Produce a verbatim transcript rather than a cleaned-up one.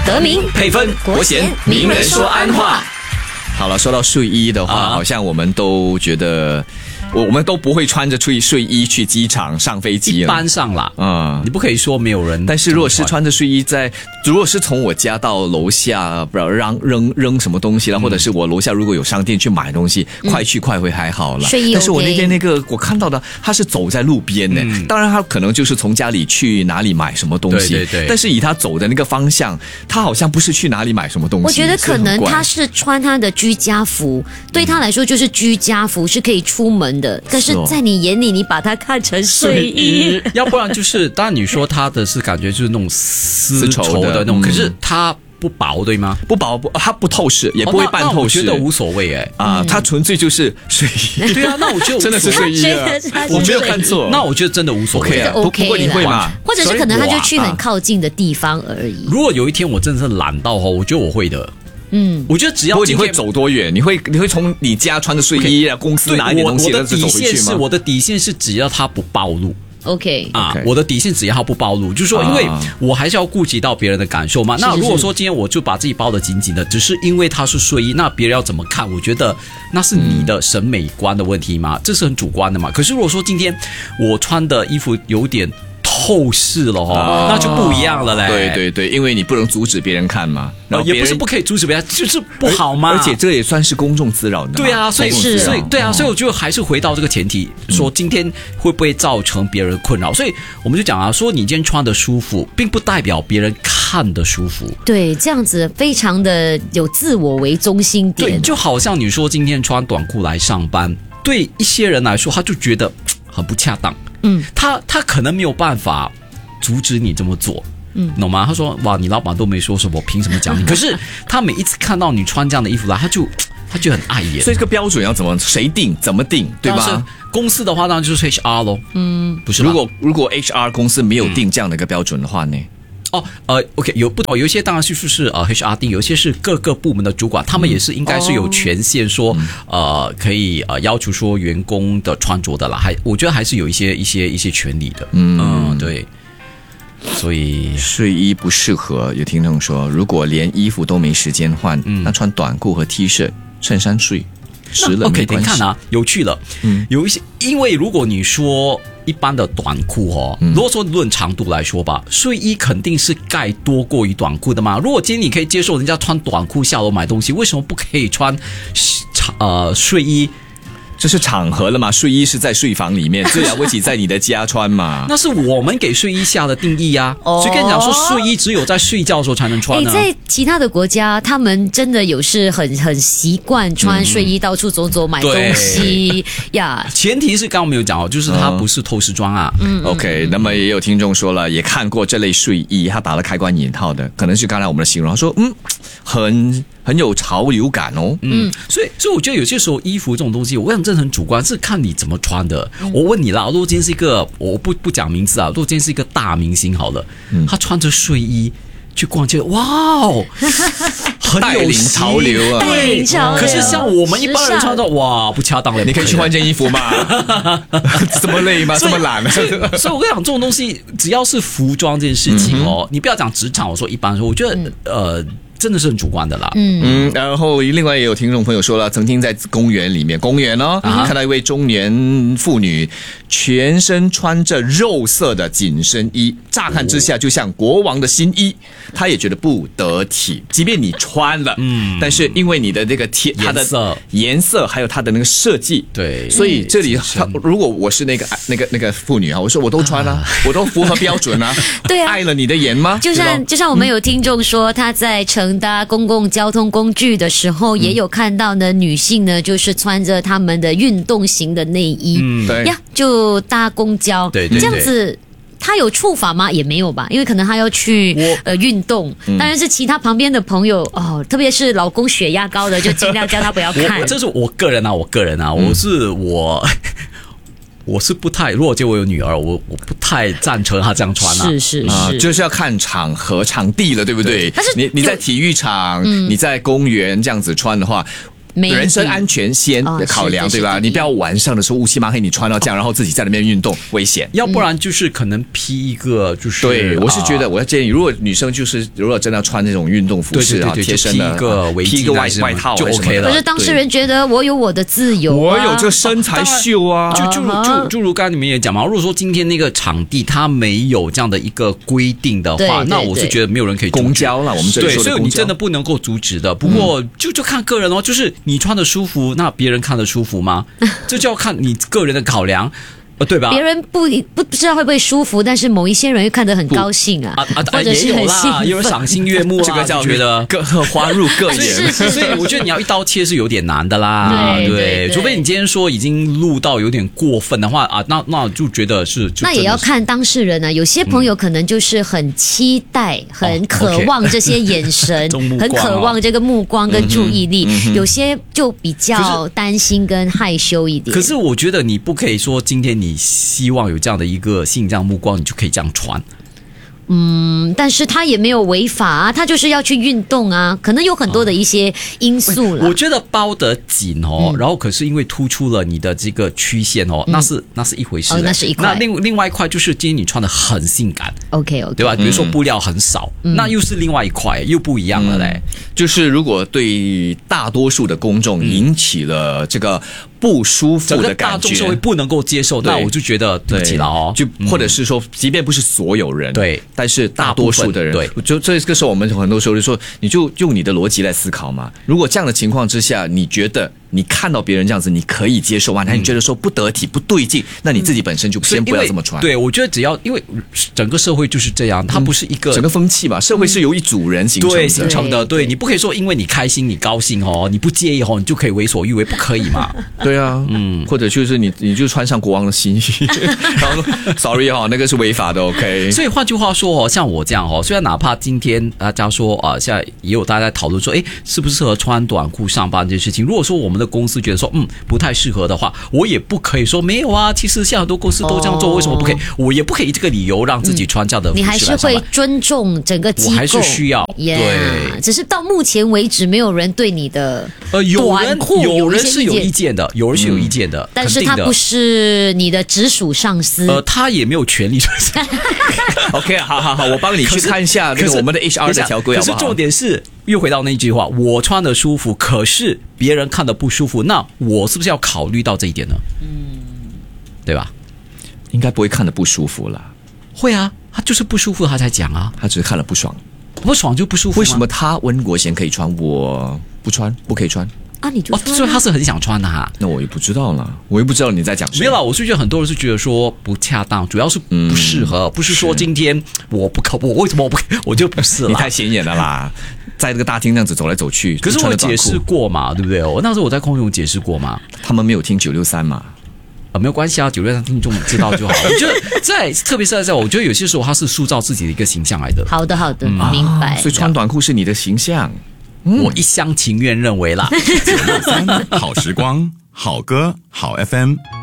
德明、 配分、国贤、名人说安话。 好了，说到睡衣的话，啊、好像我们都觉得，我我们都不会穿着睡睡衣去机场上飞机了。 一般上啦， 嗯， 你不可以说没有人。 但是如果是穿着睡衣在，如果是从我家到楼下，不知道扔扔扔什么东西啦、嗯，或者是我楼下如果有商店去买东西，嗯、快去快回还好啦。 睡衣 OK。 但是我那天那个我看到的，他是走在路边的、嗯，当然他可能就是从家里去哪里买什么东西， 对对对。 但是以他走的那个方向，他好像不是去哪里买什么东西。 我觉得可能他是穿他的居家服。对他来说就是居家服，是可以出门的，可是在你眼里你把它看成睡衣， 要不然就是当然你说他的是感觉就是那种丝绸的那种、嗯、可是它不薄对吗？ 不薄，不，它不透视，也不会半透视。 哦、那, 那我觉得无所谓哎啊、嗯，它纯粹就是睡衣。 对啊，那我觉得真的是睡衣啊，我没有看错。 那我觉得真的无所谓啊。不, 不过你会吗？ 或者是可能他就去很靠近的地方而已。 如果有一天我真的是懒到哦，我觉得我会的。 嗯， 我觉得只要不过你会走多远？你会你会从你家穿着睡衣啊， okay, 公司拿一点东西我，我的底线是我的底线是只要它不暴露。 OK 啊 okay 我的底线只要它不暴露，就是说，因为我还是要顾及到别人的感受嘛。 啊、 那如果说今天我就把自己包得紧紧的，只是因为它是睡衣，那别人要怎么看？我觉得那是你的审美观的问题嘛，嗯、这是很主观的嘛。可是如果说今天我穿的衣服有点透视了哈、哦，那就不一样了嘞。 对对对，因为你不能阻止别人看嘛，然后也不是不可以阻止别人，就是不好嘛。 而且这也算是公众滋扰的。 对啊，所以是所以对啊，所以我就还是回到这个前提，嗯、说今天会不会造成别人的困扰？所以我们就讲啊，说你今天穿的舒服，并不代表别人看的舒服。 对，这样子非常的有自我为中心点。 对，就好像你说今天穿短裤来上班，对一些人来说，他就觉得很不恰当。嗯，他他可能没有办法阻止你这么做，嗯，懂吗？他说：“哇，你老板都没说什么，凭什么讲你？”可是他每一次看到你穿这样的衣服来，他就他就很碍眼。 所以这个标准要怎么谁定？怎么定？对吧？ 公司的话，当然就是 H R 咯。嗯，不是。 如果如果 H R 公司没有定这样的一个标准的话呢？嗯哦，呃 ，OK， 有不同，有一些当然就是是呃 H R 定，有一些是各个部门的主管，他们也是应该是有权限说，嗯、呃，可以呃要求说员工的穿着的啦，还我觉得还是有一些一些一些权利的，嗯，嗯对，所以睡衣不适合。有听众说，如果连衣服都没时间换，嗯、那穿短裤和 T 恤、衬衫睡，湿了没关系。OK， 等看啊，有趣了，嗯，有一些，因为如果你说。一般的短裤哦，如果说论长度来说吧，睡衣肯定是盖多过于短裤的嘛。如果今天你可以接受人家穿短裤下楼买东西，为什么不可以穿呃睡衣？ 这是场合了嘛？睡衣是在睡房里面，最了不起在你的家穿嘛。 那是我们给睡衣下的定义啊。哦、所以跟你讲说，睡衣只有在睡觉的时候才能穿呢、啊。 在其他的国家，他们真的有是很很习惯穿睡衣到处走走、嗯、买东西呀。 前提是刚刚我们有讲哦，就是它不是透视装啊。 嗯 OK， 那么也有听众说了，也看过这类睡衣，他打了开关引号的，可能是刚才我们的形容，他说嗯，很很有潮流感哦。 嗯，所以所以我觉得有些时候衣服这种东西，我想真的很主观，是看你怎么穿的。嗯、我问你啦，如果今天是一个我不不讲名字啊，如果今天是一个大明星好了，嗯、他穿着睡衣去逛街，哇哦，很有带领潮流啊！ 对， 可是像我们一般人穿着，哇，不恰当了。 你可以去换件衣服嘛？这么累吗？这么懒？ 所以，所以我跟你讲，这种东西只要是服装这件事情哦，嗯、你不要讲职场，我说一般说，我觉得、嗯、呃。真的是很主观的啦。 嗯嗯，然后另外也有听众朋友说了，曾经在公园里面，公园哦，啊、看到一位中年妇女全身穿着肉色的紧身衣，乍看之下就像国王的新衣，她也觉得不得体。即便你穿了，嗯，但是因为你的那个贴，它的颜色还有它的那个设计， 对， 所以这里他如果我是那个那个那个妇女啊，我说我都穿啊，啊我都符合标准啊， 对啊， 碍了你的眼吗？ 就像就像我们有听众说，他在乘搭公共交通工具的时候，嗯、也有看到呢，女性呢就是穿着他们的运动型的内衣，嗯，对呀，就搭公交， 对对对， 这样子。他有触法吗？也没有吧，因为可能他要去呃运动，嗯、当然是其他旁边的朋友哦，特别是老公血压高的，就尽量叫他不要看。 我这是我个人啊，我个人啊，嗯、我是我。我是不太，如果就我有女儿，我我不太赞成她这样穿啊。 是是是、 呃，就是要看场合、场地了，对不对？ 但是你你在体育场、嗯、你在公园这样子穿的话。 人身安全先考量，对吧？你不要晚上的时候乌漆嘛黑，你穿到这样，然后自己在那边运动，危险。 要不然就是可能披一个，就是对，我是觉得我要建议，如果女生就是如果真的要穿那种运动服饰啊，贴身的， 披一个围披一个外外套就 OK 了。 可是当事人觉得我有我的自由， 我有这身材秀啊， 就就就就如刚才你们也讲嘛，如果说今天那个场地它没有这样的一个规定的话，那我是觉得没有人可以公交了，我们这里说的公交， 所以你真的不能够阻止的。不过就就看个人哦，就是你穿的舒服，那别人看得舒服吗？这就要看你个人的考量。呃，对吧？ 别人不不不知道会不会舒服，但是某一些人会看得很高兴啊， 啊啊， 或者是很兴奋， 有人赏心悦目啊， 这个叫觉得各花入各眼。 是是是， 所以我觉得你要一刀切是有点难的啦， 对对, 对, 对， 除非你今天说已经录到有点过分的话啊，那那就觉得是， 那也要看当事人啊。有些朋友可能就是很期待、嗯、很渴望这些眼神，哦 okay 很渴望这个目光跟注意力。嗯嗯、有些就比较担心跟害羞一点。 可是我觉得你不可以说今天你希望有这样的一个吸引这样目光，你就可以这样穿。 嗯，但是他也没有违法啊，他就是要去运动啊，可能有很多的一些因素了。 我觉得包得紧哦、嗯，然后可是因为突出了你的这个曲线哦，嗯、那是那是一回事、 哦，那是一块。 那另另外一块就是今天你穿的很性感 ，OK OK， 对吧？比如说布料很少，嗯、那又是另外一块，又不一样了嘞。嗯、 就是如果对大多数的公众引起了这个不舒服的感觉， 大众社会不能够接受，那我就觉得对不起了哦。 就或者是说，即便不是所有人， 对。 但是大多数的人， 对， 就这个时候我们很多时候就说，你就用你的逻辑来思考嘛。如果这样的情况之下，你觉得你看到别人这样子，你可以接受吗？还、嗯、你觉得说不得体、不对劲，那你自己本身就先不要这么穿。 对，我觉得只要因为整个社会就是这样，它不是一个、 嗯、整个风气吧，社会是由一组人形成的， 对形成的。对，你不可以说因为你开心、你高兴哦，你不介意哦，你就可以为所欲为，不可以嘛？ 对啊，嗯，或者就是你你就穿上国王的新衣，然后说 sorry 哈、哦，那个是违法的 ，OK。 所以换句话说哦，像我这样哦，虽然哪怕今天大家说啊、呃，现在也有大家在讨论说，哎，适不适合穿短裤上班这件事情。如果说我们的公司觉得说，嗯，不太适合的话，我也不可以说没有啊。其实现在很多公司都这样做，哦、为什么不可以？我也不可以这个理由让自己穿这样的服饰来上班。 你还是会尊重整个机构， 我还是需要。 Yeah, 对， 只是到目前为止，没有人对你的呃，有人有人是有意见的，有人是有意见的，嗯、 但是他不是你的直属上司， 呃，他也没有权利。 OK， 好好好，我帮你去看一下那个我们的 H R 的条规好不好？ 可是重点是，又回到那句话，我穿的舒服，可是别人看的不舒服，那我是不是要考虑到这一点呢？嗯，对吧？ 应该不会看得不舒服啦。 会啊，他就是不舒服他才讲啊， 他只是看了不爽， 不爽就不舒服。 为什么他温国贤可以穿，我不穿，不可以穿？ 啊，你就哦，所以他是很想穿的哈。 那我也不知道了，我也不知道你在讲什么。 没有啦，我是觉得很多人是觉得说不恰当，主要是不适合，嗯、不是说今天我不可，我为什么我不我就不是了？ 你太显眼了啦，在这个大厅这样子走来走去。 可是我解释过嘛，对不对？我那时候我在空中解释过嘛， 他们没有听九六三嘛。 啊，没有关系啊，九六三听众知道就好了。我觉得在，特别是在这，我觉得有些时候他是塑造自己的一个形象来的。 好的，好的，嗯、明白、啊。 所以穿短裤是你的形象。 嗯、我一厢情愿认为啦。 九六三好时光，好歌，好 F M。